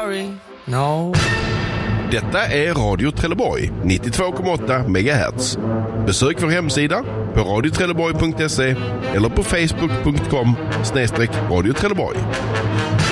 sorry, no. Detta är Radio Trelleborg 92,8 MHz. Besök vår hemsida på radiotrelleborg.se eller på facebook.com/Radio Trelleborg.